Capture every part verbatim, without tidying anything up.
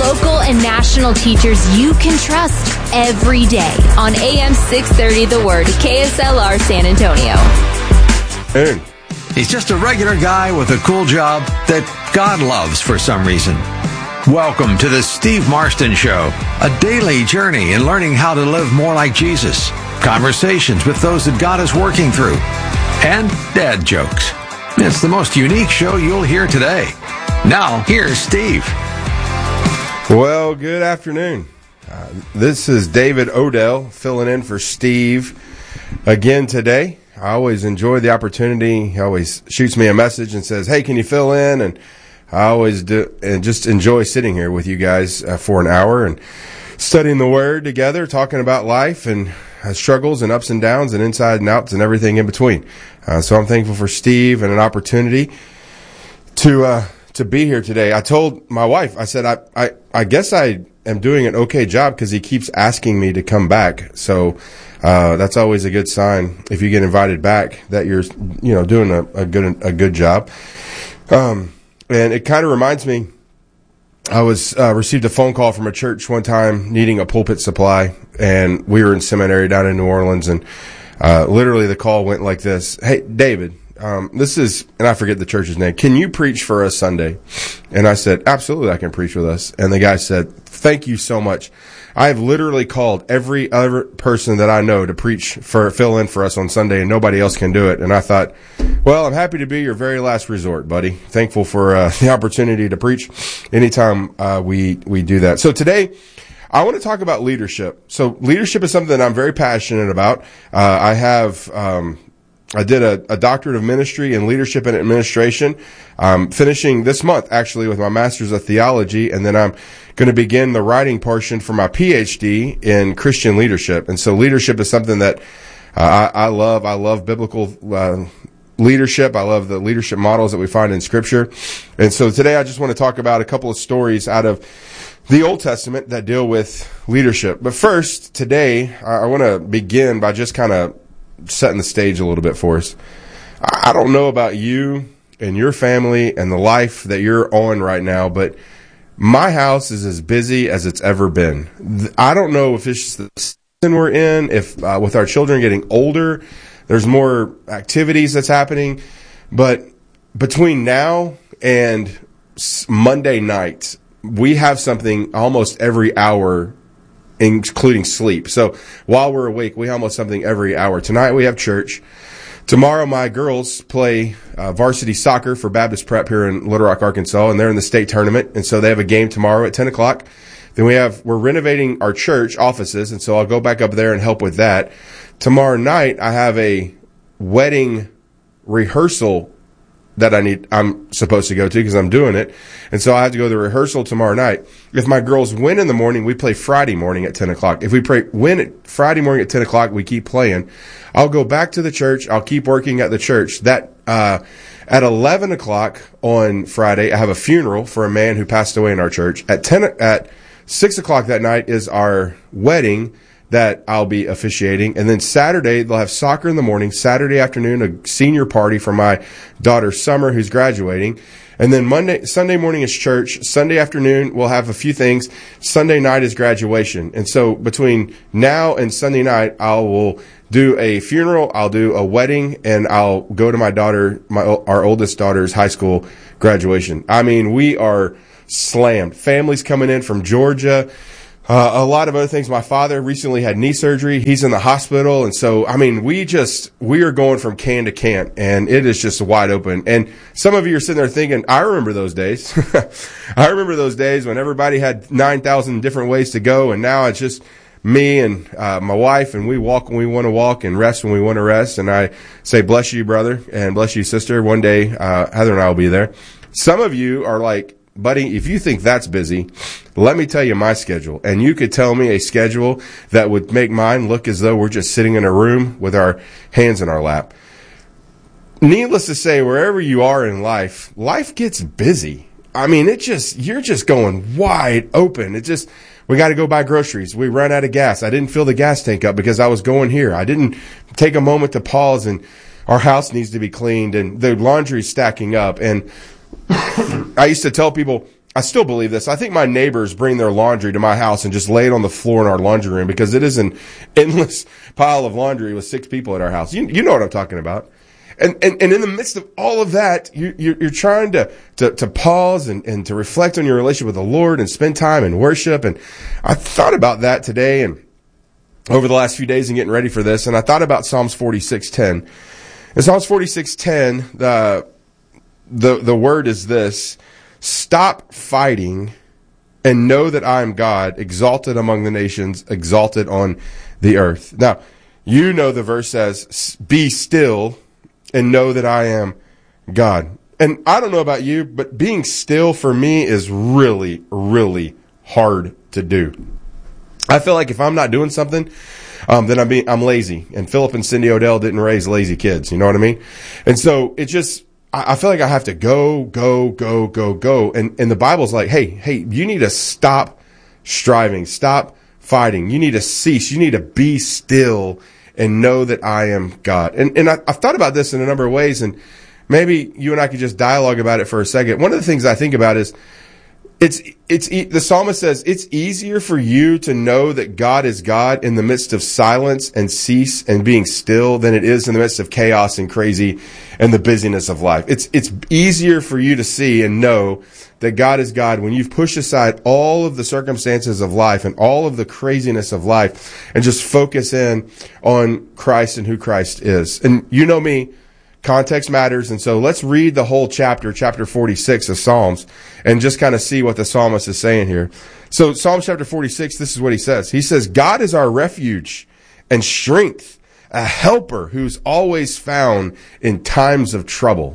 Local and national teachers you can trust every day on A M six thirty The Word, K S L R San Antonio. Hey. He's just a regular guy with a cool job that God loves for some reason. Welcome to the Steve Marston Show, a daily journey in learning how to live more like Jesus, conversations with those that God is working through, and dad jokes. It's the most unique show you'll hear today. Now, here's Steve. Well, good afternoon. Uh, this is David Odell filling in for Steve again today. I always enjoy the opportunity. He always shoots me a message and says, hey, can you fill in? And I always do, and just enjoy sitting here with you guys uh, for an hour and studying the Word together, talking about life and uh, struggles and ups and downs and inside and outs and everything in between. Uh, so I'm thankful for Steve and an opportunity to uh, to be here today. I told my wife, I said, I, I, I guess I am doing an okay job because he keeps asking me to come back. So Uh, that's always a good sign if you get invited back that you're, you know, doing a, a good a good job. Um, and it kind of reminds me, I was uh, received a phone call from a church one time needing a pulpit supply, and we were in seminary down in New Orleans, and uh, literally the call went like this: "Hey, David, um, this is," and I forget the church's name. "Can you preach for us Sunday?" And I said, "Absolutely, I can preach with us." And the guy said, "Thank you so much. I have literally called every other person that I know to preach for, fill in for us on Sunday, and nobody else can do it." And I thought, well, I'm happy to be your very last resort, buddy. Thankful for uh, the opportunity to preach anytime uh, we we do that. So today, I want to talk about leadership. So leadership is something that I'm very passionate about. Uh, I have, um, I did a, a doctorate of ministry in leadership and administration. I'm finishing this month, actually, with my master's of theology, and then I'm going to begin the writing portion for my P H D in Christian leadership. And so leadership is something that uh, I, I love. I love biblical uh, leadership. I love the leadership models that we find in Scripture. And so today I just want to talk about a couple of stories out of the Old Testament that deal with leadership. But first, today, I want to begin by just kind of setting the stage a little bit for us. I don't know about you and your family and the life that you're on right now, but my house is as busy as it's ever been. I don't know if it's the season we're in, if uh, with our children getting older, there's more activities that's happening. But between now and Monday night, we have something almost every hour, including sleep. So while we're awake, we almost something every hour. Tonight we have church. Tomorrow my girls play uh, varsity soccer for Baptist Prep here in Little Rock, Arkansas, and they're in the state tournament. And so they have a game tomorrow at ten o'clock. Then we have, we're renovating our church offices, and so I'll go back up there and help with that. Tomorrow night I have a wedding rehearsal that I need, I'm supposed to go to because I'm doing it. And so I have to go to the rehearsal tomorrow night. If my girls win in the morning, we play Friday morning at ten o'clock. If we play, win at Friday morning at ten o'clock, we keep playing. I'll go back to the church. I'll keep working at the church. That, uh, at eleven o'clock on Friday, I have a funeral for a man who passed away in our church. At ten, at six o'clock that night is our wedding that I'll be officiating. And then Saturday, they'll have soccer in the morning. Saturday afternoon, a senior party for my daughter Summer, who's graduating. And then Monday, Sunday morning is church. Sunday afternoon, we'll have a few things. Sunday night is graduation. And so between now and Sunday night, I will do a funeral, I'll do a wedding, and I'll go to my daughter, my our oldest daughter's high school graduation. I mean, we are slammed. Families coming in from Georgia. Uh, a lot of other things. My father recently had knee surgery. He's in the hospital. And so, I mean, we just, we are going from can to can, and it is just wide open. And some of you are sitting there thinking, I remember those days. I remember those days when everybody had nine thousand different ways to go. And now it's just me and uh, my wife, and we walk when we want to walk and rest when we want to rest. And I say, bless you, brother, and bless you, sister. One day, uh, Heather and I will be there. Some of you are like, buddy, if you think that's busy, let me tell you my schedule. And you could tell me a schedule that would make mine look as though we're just sitting in a room with our hands in our lap. Needless to say, wherever you are in life, life gets busy. I mean, it just, you're just going wide open. It just, we got to go buy groceries. We ran out of gas. I didn't fill the gas tank up because I was going here. I didn't take a moment to pause, and our house needs to be cleaned, and the laundry's stacking up. And I used to tell people, I still believe this. I think my neighbors bring their laundry to my house and just lay it on the floor in our laundry room because it is an endless pile of laundry with six people at our house. You, you know what I'm talking about. And, and, and in the midst of all of that, you, you're, you're trying to, to, to pause and, and to reflect on your relationship with the Lord and spend time in worship. And I thought about that today and over the last few days and getting ready for this. And I thought about Psalms forty-six ten. In Psalms forty-six ten, the, the, the word is this: stop fighting and know that I am God, exalted among the nations, exalted on the earth. Now, you know the verse says, be still and know that I am God. And I don't know about you, but being still for me is really, really hard to do. I feel like if I'm not doing something, um, then I'm being, I'm lazy. And Philip and Cindy Odell didn't raise lazy kids. You know what I mean? And so it just, I feel like I have to go, go, go, go, go. And, and the Bible's like, hey, hey, you need to stop striving, stop fighting. You need to cease. You need to be still and know that I am God. And, and I, I've thought about this in a number of ways, and maybe you and I could just dialogue about it for a second. One of the things I think about is it's, it's, the psalmist says it's easier for you to know that God is God in the midst of silence and cease and being still than it is in the midst of chaos and crazy and the busyness of life. It's, it's easier for you to see and know that God is God when you've pushed aside all of the circumstances of life and all of the craziness of life and just focus in on Christ and who Christ is. And you know me, context matters. And so let's read the whole chapter, chapter forty-six of Psalms, and just kind of see what the psalmist is saying here. So Psalm chapter forty-six, this is what he says. He says, God is our refuge and strength, a helper who's always found in times of trouble.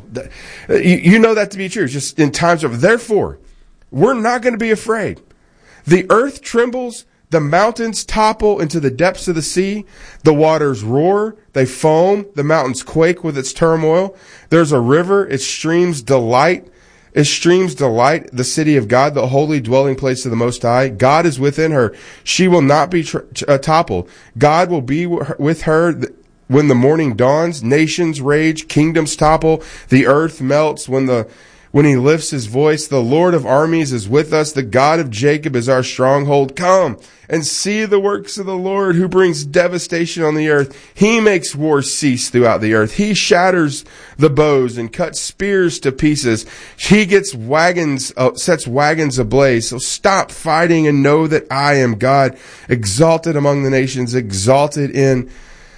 You know that to be true, just in times of, therefore, we're not going to be afraid. The earth trembles, the mountains topple into the depths of the sea. The waters roar, they foam, the mountains quake with its turmoil. There's a river, its streams delight. Its streams delight the city of God, the holy dwelling place of the Most High. God is within her. She will not be tr- uh, toppled. God will be with her th- when the morning dawns. Nations rage, kingdoms topple, the earth melts when the When he lifts his voice. The Lord of armies is with us. The God of Jacob is our stronghold. Come and see the works of the Lord, who brings devastation on the earth. He makes war cease throughout the earth. He shatters the bows and cuts spears to pieces. He gets wagons, uh, sets wagons ablaze. So stop fighting and know that I am God, exalted among the nations, exalted in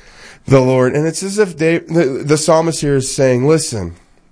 the Lord. And it's as if they, the, the psalmist here is saying, listen,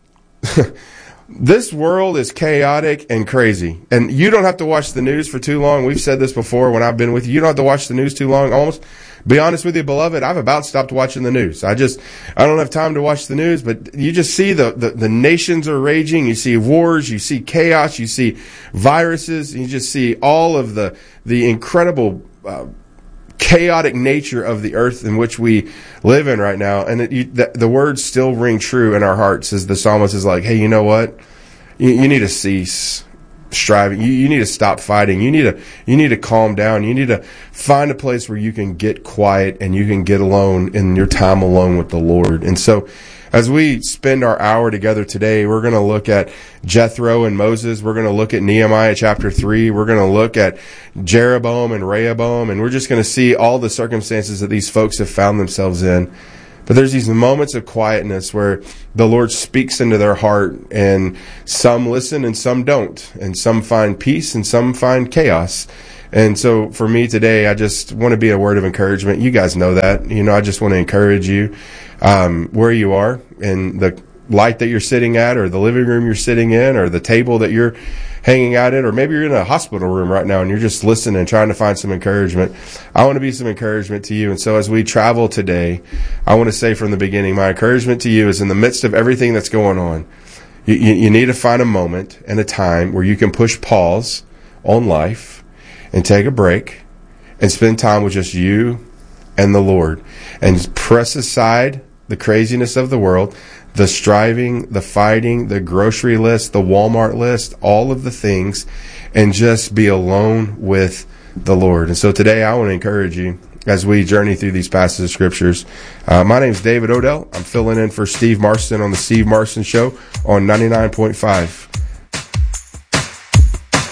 this world is chaotic and crazy, and you don't have to watch the news for too long. We've said this before when I've been with you. You don't have to watch the news too long. Almost, be honest with you, beloved, I've about stopped watching the news. I just, I don't have time to watch the news, but you just see the, the, the nations are raging. You see wars, you see chaos, you see viruses, you just see all of the, the incredible, uh, chaotic nature of the earth in which we live in right now. And it, you, the, the words still ring true in our hearts as the psalmist is like, hey, you know what? You, you need to cease striving. You, you need to stop fighting. You need to, you need to calm down. You need to find a place where you can get quiet and you can get alone in your time alone with the Lord. And so as we spend our hour together today, we're going to look at Jethro and Moses. We're going to look at Nehemiah chapter three. We're going to look at Jeroboam and Rehoboam, and we're just going to see all the circumstances that these folks have found themselves in. But there's these moments of quietness where the Lord speaks into their heart, and some listen and some don't, and some find peace and some find chaos. And so for me today, I just want to be a word of encouragement. You guys know that. You know, I just want to encourage you um, where you are, in the light that you're sitting at, or the living room you're sitting in, or the table that you're hanging out at, or maybe you're in a hospital room right now and you're just listening and trying to find some encouragement. I want to be some encouragement to you. And so as we travel today, I want to say from the beginning, my encouragement to you is in the midst of everything that's going on, you, you, you need to find a moment and a time where you can push pause on life and take a break and spend time with just you and the Lord, and press aside the craziness of the world, the striving, the fighting, the grocery list, the Walmart list, all of the things, and just be alone with the Lord. And so today I want to encourage you as we journey through these passages of scriptures. Uh, my name is David Odell. I'm filling in for Steve Marston on the Steve Marston Show on ninety-nine point five.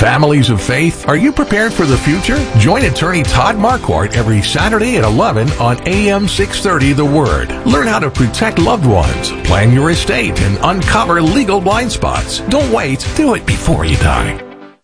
Families of faith, are you prepared for the future? Join attorney Todd Marquardt every Saturday at eleven on A M six thirty The Word. Learn how to protect loved ones, plan your estate, and uncover legal blind spots. Don't wait. Do it before you die.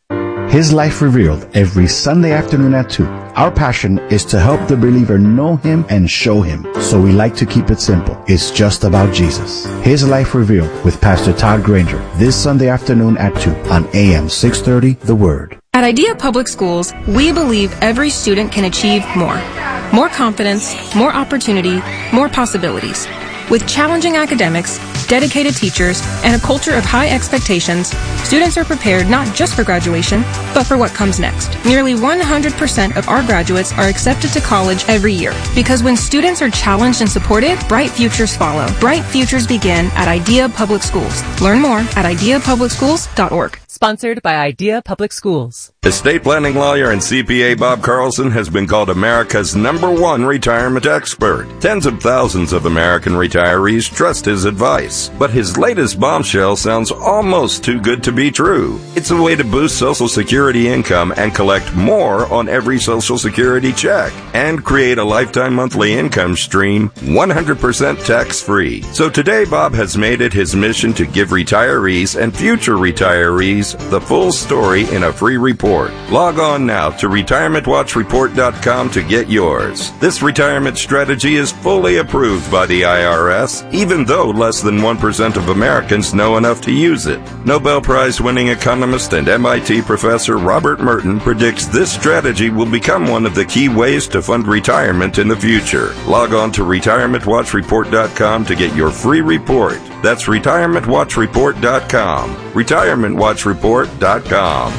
His Life Revealed every Sunday afternoon at two. Our passion is to help the believer know Him and show Him. So we like to keep it simple. It's just about Jesus. His Life Revealed with Pastor Todd Granger this Sunday afternoon at two on A M six thirty The Word. At Idea Public Schools, we believe every student can achieve more. More confidence, more opportunity, more possibilities. With challenging academics, dedicated teachers, and a culture of high expectations, students are prepared not just for graduation, but for what comes next. Nearly one hundred percent of our graduates are accepted to college every year. Because when students are challenged and supported, bright futures follow. Bright futures begin at Idea Public Schools. Learn more at idea public schools dot org. Sponsored by Idea Public Schools. Estate planning lawyer and C P A Bob Carlson has been called America's number one retirement expert. Tens of thousands of American retirees trust his advice. But his latest bombshell sounds almost too good to be true. It's a way to boost Social Security income and collect more on every Social Security check and create a lifetime monthly income stream one hundred percent tax-free. So today, Bob has made it his mission to give retirees and future retirees the full story in a free report. Log on now to retirement watch report dot com to get yours. This retirement strategy is fully approved by the I R S, even though less than one percent of Americans know enough to use it. Nobel Prize-winning economist and M I T professor Robert Merton predicts this strategy will become one of the key ways to fund retirement in the future. Log on to retirement watch report dot com to get your free report. That's retirement watch report dot com. retirement watch report dot com.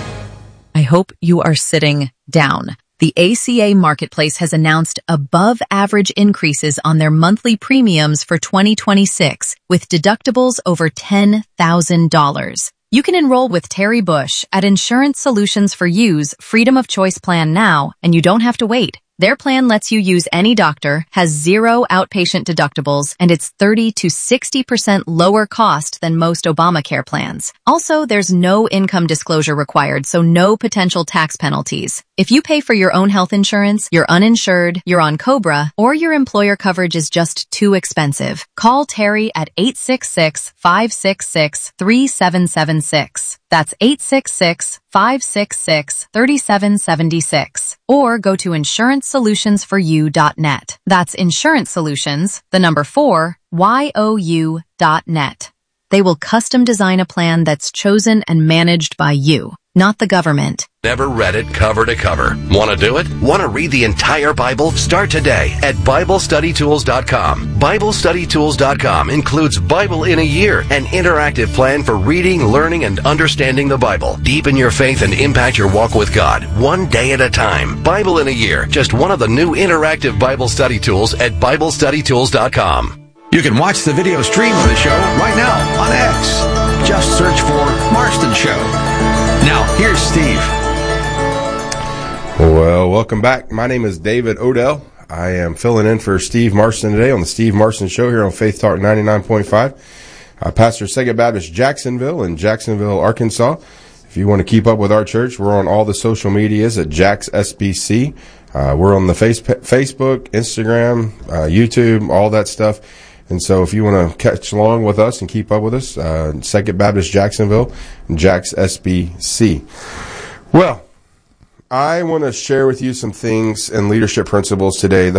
I hope you are sitting down. The A C A Marketplace has announced above-average increases on their monthly premiums for twenty twenty-six, with deductibles over ten thousand dollars. You can enroll with Terry Bush at Insurance Solutions for You's Freedom of Choice plan now, and you don't have to wait. Their plan lets you use any doctor, has zero outpatient deductibles, and it's thirty to sixty percent lower cost than most Obamacare plans. Also, there's no income disclosure required, so no potential tax penalties. If you pay for your own health insurance, you're uninsured, you're on COBRA, or your employer coverage is just too expensive, call Terry at eight six six, five six six, three seven seven six. That's eight six six, five six six, three seven seven six. Or go to insurance solutions for you dot net. That's Insurance Solutions, the number four, Y O U dot net. They will custom design a plan that's chosen and managed by you, not the government. Never read it cover to cover. Want to do it? Want to read the entire Bible? Start today at Bible Study Tools dot com. Bible Study Tools dot com includes Bible in a Year, an interactive plan for reading, learning, and understanding the Bible. Deepen your faith and impact your walk with God, one day at a time. Bible in a Year, just one of the new interactive Bible study tools at Bible Study Tools dot com. You can watch the video stream of the show right now on X. Just search for Marston Show. Now, here's Steve. Well, welcome back. My name is David Odell. I am filling in for Steve Marston today on the Steve Marston Show here on Faith Talk ninety-nine point five. I pastor Second Baptist Jacksonville in Jacksonville, Arkansas. If you want to keep up with our church, we're on all the social medias at Jax S B C. Uh, we're on the face, Facebook, Instagram, uh, YouTube, all that stuff. And so if you want to catch along with us and keep up with us, uh, Second Baptist Jacksonville, Jax S B C. Well, I want to share with you some things and leadership principles today. The